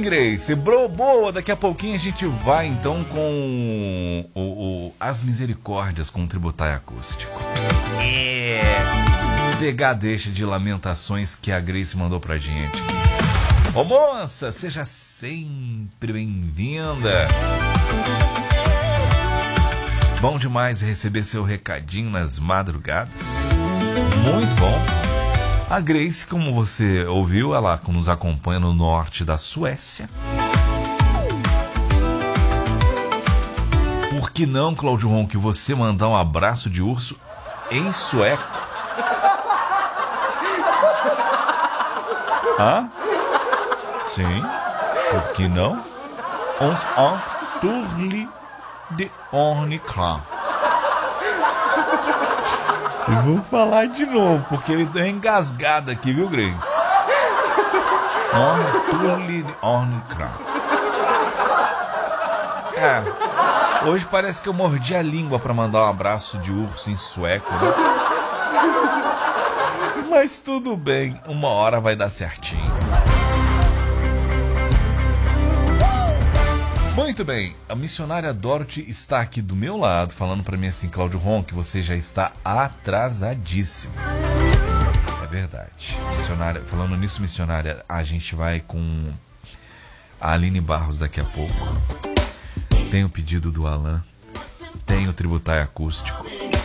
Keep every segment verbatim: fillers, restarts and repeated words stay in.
bem, Grace? Bro, boa, daqui a pouquinho a gente vai então com o, o As Misericórdias com o Tributário Acústico. É, pegar deixa de lamentações que a Grace mandou pra gente. Ô moça, seja sempre bem-vinda. Bom demais receber seu recadinho nas madrugadas. Muito bom. A Grace, como você ouviu, ela nos acompanha no norte da Suécia. Por que não, Cláudio Ronque, você mandar um abraço de urso em sueco? Hã? Sim, por que não? Ons ans turli de orniclan. E vou falar de novo, porque ele deu engasgado aqui, viu, Grace? Ons turli de orniclan. É, hoje parece que eu mordi a língua pra mandar um abraço de urso em sueco, né? Mas tudo bem, uma hora vai dar certinho. Muito bem, a missionária Dorothy está aqui do meu lado, falando para mim assim, Cláudio Ronque, você já está atrasadíssimo. É verdade. Missionária, falando nisso, missionária, a gente vai com a Aline Barros daqui a pouco. Tem o pedido do Alan, tem o Tributário Acústico.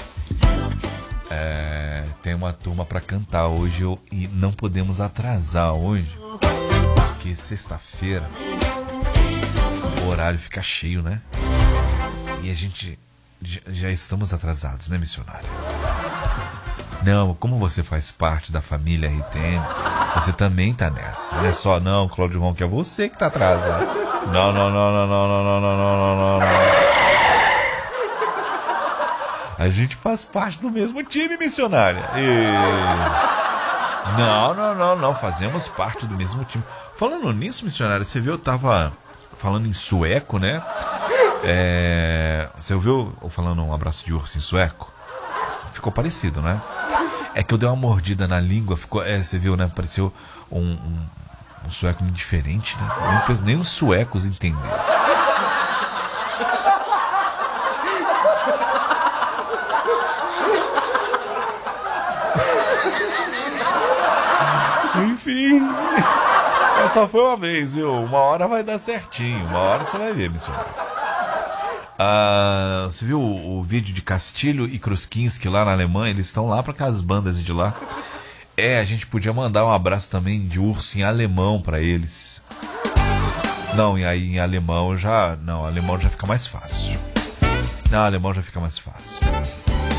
É, tem uma turma para cantar hoje eu, e não podemos atrasar hoje, porque sexta-feira o horário fica cheio, né? E a gente já, já estamos atrasados, né, missionária? Não, como você faz parte da família R T M, você também tá nessa. Não é só, não, Cláudio Ronque, é você que tá atrasado. Não, não, não, não, não, não, não, não, não, não, não. A gente faz parte do mesmo time, missionária. E... Não, não, não, não, fazemos parte do mesmo time. Falando nisso, missionária, você viu, eu tava falando em sueco, né? É... Você ouviu eu falando um abraço de urso em sueco? Ficou parecido, né? É que eu dei uma mordida na língua, ficou, é, você viu, né? Pareceu um, um, um sueco muito diferente, né? Nem, nem os suecos entenderam. Enfim, essa foi uma vez, viu? Uma hora vai dar certinho, uma hora você vai ver, missionário. Ah, você viu o, o vídeo de Castilho e Kruskinski lá na Alemanha? Eles estão lá para aquelas bandas de lá. É, a gente podia mandar um abraço também de urso em alemão para eles. Não, e aí em alemão já... Não, alemão já fica mais fácil. Não, alemão já fica mais fácil.